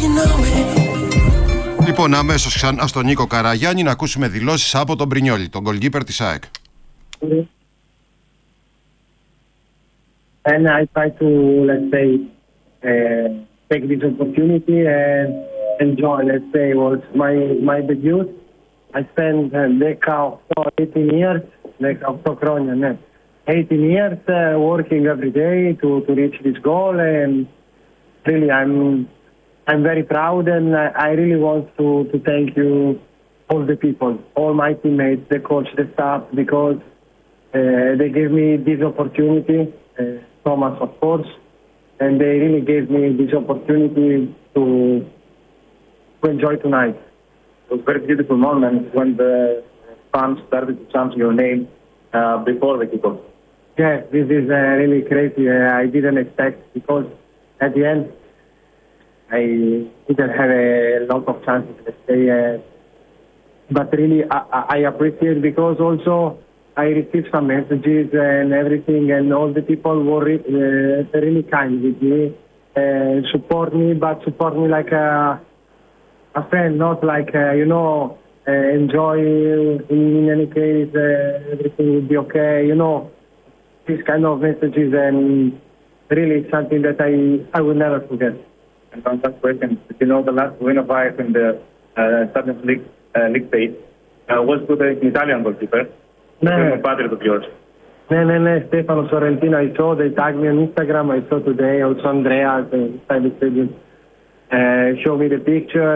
Λοιπόν, αμέσως ξανά στον Νίκο Καραγιάννη να ακούσουμε δηλώσεις από τον Μπρινιόλι, τον goalkeeper της ΑΕΚ. And I try to, let's say, take this opportunity and enjoy, let's say, was my debut. I spent 18 years, 18 years working every day to reach this goal, and really I'm very proud, and I really want to thank you, all the people, all my teammates, the coach, the staff, because they gave me this opportunity, Thomas of course, and they really gave me this opportunity to enjoy tonight. It was a very beautiful moment when the fans started to chant your name before the kickoff. Yeah, this is really crazy. I didn't expect, because at the end I didn't have a lot of chances, let's say, but really I appreciate, because also I received some messages and everything, and all the people were really kind with me, support me like a friend, not like, enjoy, in any case, everything will be okay, this kind of messages, and really something that I will never forget. And one last question, the last win of Ajax in the Champions League stage was with an Italian goalkeeper. No, Stefano Sorrentino. I saw, they tagged me on Instagram. I saw today also Andrea inside the stadium show me the picture.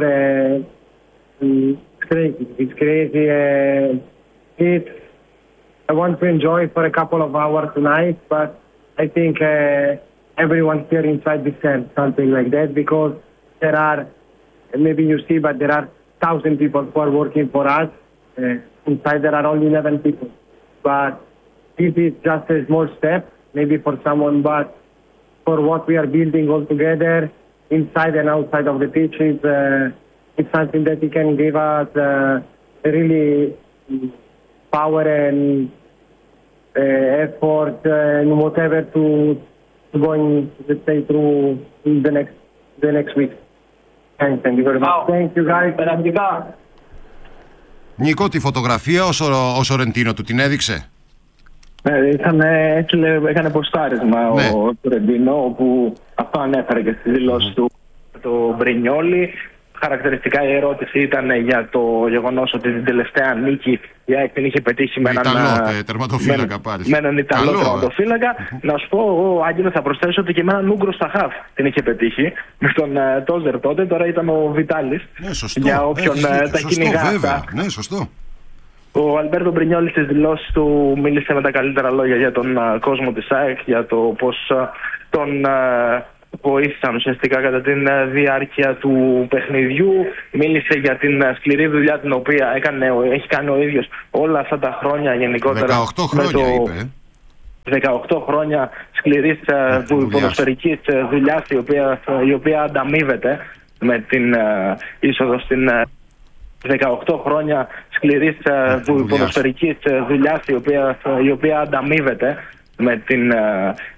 It's crazy. I want to enjoy for a couple of hours tonight, but I think everyone here inside deserves something like that, because there are, maybe you see, but there are 1,000 people who are working for us. Inside there are only 11 people, but this is just a small step, maybe for someone, but for what we are building all together, inside and outside of the pitch, it's something that it can give us really power and effort and whatever to going, let's say, through the next week. Thank you very much. Thank you, guys. Νίκο, τη φωτογραφία ο Σορεντίνο του την έδειξε? Έκανε ποστάρισμα ο Σορεντίνο, όπου αυτό ανέφερε και στη δηλώση του το Μπρινιόλι. Χαρακτηριστικά η ερώτηση ήταν για το γεγονός ότι την τελευταία νίκη η ΑΕΚ την είχε πετύχει με έναν Ιταλό τερματοφύλακα. Να σου πω, ο Άγγελος, θα προσθέσω ότι και με έναν Ούγκρο στα χαφ την είχε πετύχει. Με τον Τόζερ τότε, τώρα ήταν ο Βιτάλης. Ναι, σωστό. Για όποιον τα κυνηγά αυτά. Ναι, σωστό. Ο Αλμπέρτο Μπρινιόλι στις δηλώσεις του μίλησε με τα καλύτερα λόγια για τον κόσμο της ΑΕΚ, για το πώς τον βοήθησαν ουσιαστικά κατά τη διάρκεια του παιχνιδιού. Μίλησε για την σκληρή δουλειά την οποία έχει κάνει ο ίδιος όλα αυτά τα χρόνια γενικότερα. 18 χρόνια είπε. 18 χρόνια σκληρής ποδοσφαιρικής δουλειάς, η οποία ανταμείβεται με την είσοδο στην 18 χρόνια σκληρής ποδοσφαιρικής δουλειάς, η οποία ανταμείβεται με την